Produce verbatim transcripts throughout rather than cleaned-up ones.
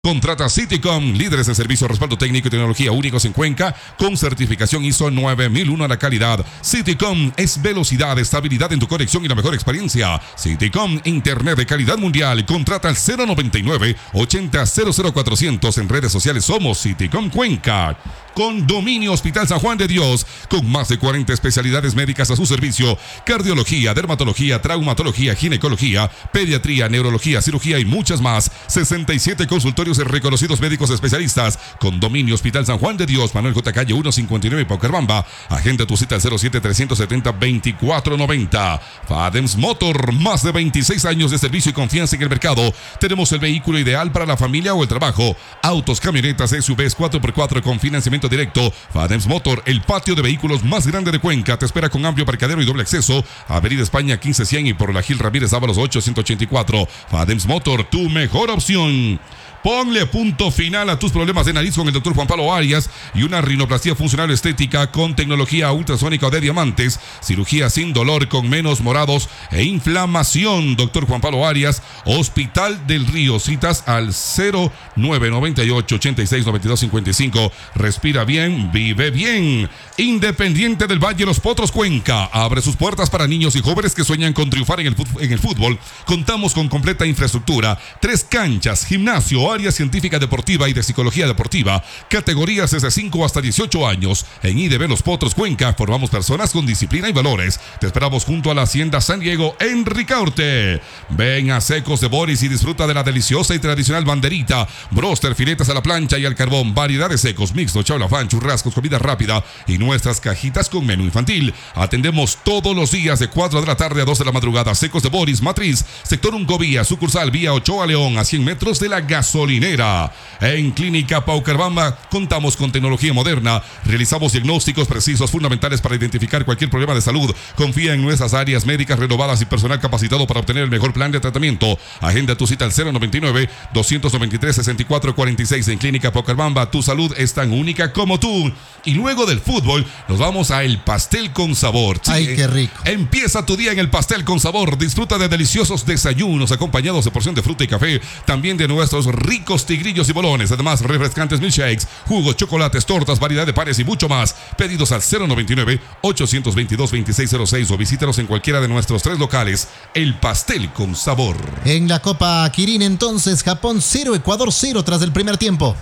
Contrata Citycom, líderes en servicio, respaldo técnico y tecnología únicos en Cuenca, con certificación I S O nueve mil uno a la calidad. Citycom es velocidad, estabilidad en tu conexión y la mejor experiencia. Citycom, internet de calidad mundial. Contrata al cero noventa y nueve, ochenta, cero cero cuatrocientos. En redes sociales somos Citycom Cuenca. Condominio Hospital San Juan de Dios, con más de cuarenta especialidades médicas a su servicio: cardiología, dermatología, traumatología, ginecología, pediatría, neurología, cirugía y muchas más. sesenta y siete consultorios de reconocidos médicos especialistas. Condominio Hospital San Juan de Dios, Manuel J. Calle ciento cincuenta y nueve, Paucarbamba. Agenda tu cita al cero siete, trescientos setenta, veinticuatro noventa. Fadems Motor, más de veintiséis años de servicio y confianza en el mercado. Tenemos el vehículo ideal para la familia o el trabajo. Autos, camionetas, S U Vs cuatro por cuatro con financiamiento directo. Fadems Motor, el patio de vehículos más grande de Cuenca, te espera con amplio parqueadero y doble acceso. Avenida España quince cien y por la Gil Ramírez Ábalos ochocientos ochenta y cuatro. Fadems Motor, tu mejor opción. Ponle punto final a tus problemas de nariz con el doctor Juan Pablo Arias y una rinoplastia funcional estética con tecnología ultrasónica de diamantes, cirugía sin dolor con menos morados e inflamación. Doctor Juan Pablo Arias, Hospital del Río. Citas al cero nueve noventa y ocho, ochenta y seis, noventa y dos cincuenta y cinco. Respira bien, vive bien. Independiente del Valle Los Potros Cuenca abre sus puertas para niños y jóvenes que sueñan con triunfar en el, en el fútbol. Contamos con completa infraestructura, tres canchas, gimnasio, área científica deportiva y de psicología deportiva, categorías desde cinco hasta dieciocho años. En I D B Los Potros Cuenca formamos personas con disciplina y valores. Te esperamos junto a la Hacienda San Diego en Ricaurte. Ven a Secos de Boris y disfruta de la deliciosa y tradicional banderita, broster, filetas a la plancha y al carbón, variedad de secos, mixto, chaulafán, churrascos, comida rápida y nuestras cajitas con menú infantil. Atendemos todos los días de cuatro de la tarde a dos de la madrugada. Secos de Boris, Matriz, sector Uncovía, sucursal vía Ochoa León, a cien metros de la gasolinera. En Clínica Paucarbamba contamos con tecnología moderna. Realizamos diagnósticos precisos fundamentales para identificar cualquier problema de salud. Confía en nuestras áreas médicas renovadas y personal capacitado para obtener el mejor plan de tratamiento. Agenda tu cita al cero noventa y nueve, doscientos noventa y tres, sesenta y cuatro cuarenta y seis. En Clínica Paucarbamba, tu salud es tan única como tú. Y luego del fútbol nos vamos a El Pastel con Sabor. Sí, ay, qué rico. Empieza tu día en El Pastel con Sabor. Disfruta de deliciosos desayunos acompañados de porción de fruta y café. También de nuestros ricos tigrillos y bolones. Además, refrescantes milkshakes, jugos, chocolates, tortas, variedad de panes y mucho más. Pedidos al cero noventa y nueve, ochocientos veintidós, veintiséis cero seis o visítanos en cualquiera de nuestros tres locales. El Pastel con Sabor. En la Copa Kirin, entonces, Japón cero, Ecuador cero tras el primer tiempo.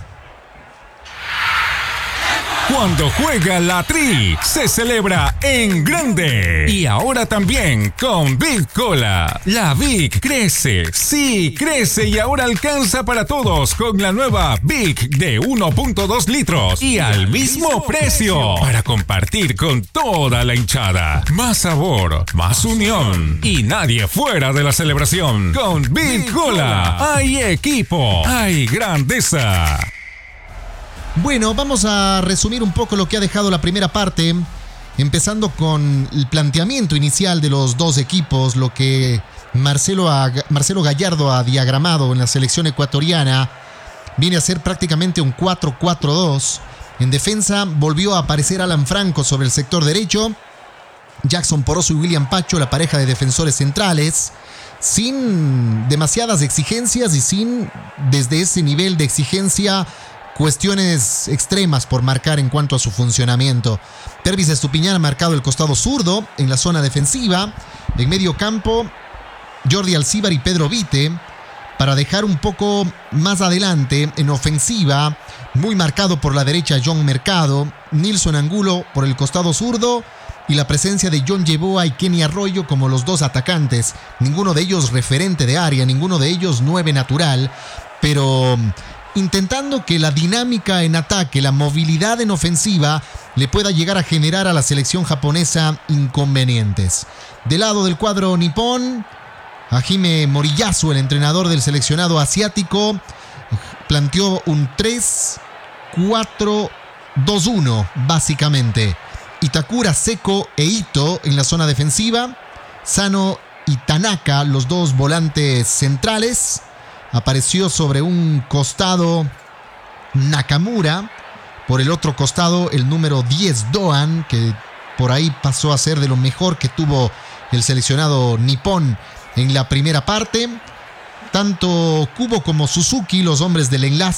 Cuando juega la Tri, se celebra en grande. Y ahora también con Big Cola. La Big crece, sí, crece y ahora alcanza para todos con la nueva Big de uno punto dos litros y al mismo precio. Para compartir con toda la hinchada. Más sabor, más unión y nadie fuera de la celebración. Con Big Cola hay equipo, hay grandeza. Bueno, vamos a resumir un poco lo que ha dejado la primera parte, empezando con el planteamiento inicial de los dos equipos, lo que Marcelo, Marcelo Gallardo ha diagramado en la selección ecuatoriana. Viene a ser prácticamente un cuatro cuatro dos. En defensa volvió a aparecer Alan Franco sobre el sector derecho, Jackson Poroso y William Pacho, la pareja de defensores centrales, sin demasiadas exigencias y sin, desde ese nivel de exigencia, cuestiones extremas por marcar en cuanto a su funcionamiento. Pervis Estupiñán ha marcado el costado zurdo en la zona defensiva. En medio campo, Jordi Alcíbar y Pedro Vite, para dejar un poco más adelante en ofensiva, muy marcado por la derecha John Mercado, Nilson Angulo por el costado zurdo y la presencia de John Yeboah y Kenny Arroyo como los dos atacantes. Ninguno de ellos referente de área, ninguno de ellos nueve natural, pero intentando que la dinámica en ataque, la movilidad en ofensiva le pueda llegar a generar a la selección japonesa inconvenientes. Del lado del cuadro nipón, Hajime Moriyasu, el entrenador del seleccionado asiático, planteó un tres cuatro dos uno básicamente. Itakura, Seko e Ito en la zona defensiva, Sano y Tanaka, los dos volantes centrales. Apareció sobre un costado Nakamura, por el otro costado el número diez Doan, que por ahí pasó a ser de lo mejor que tuvo el seleccionado nipón en la primera parte. Tanto Kubo como Suzuki, los hombres del enlace,